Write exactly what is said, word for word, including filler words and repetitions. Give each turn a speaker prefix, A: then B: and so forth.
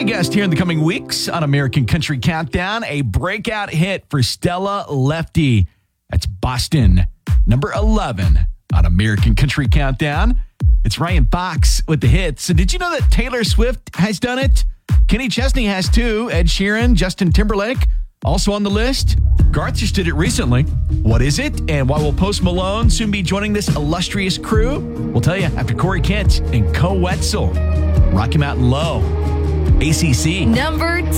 A: guest here in the coming weeks on American Country Countdown. A breakout hit for Stella Lefty. That's Boston, number eleven on American Country Countdown. It's Ryan Fox with the hits. And did you know that Taylor Swift has done it? Kenny Chesney has too. Ed Sheeran, Justin Timberlake, also on the list. Garth just did it recently. What is it? And why will Post Malone soon be joining this illustrious crew? We'll tell you after Corey Kent and Co Wetzel. Rocky Mountain Low. A C C.
B: Number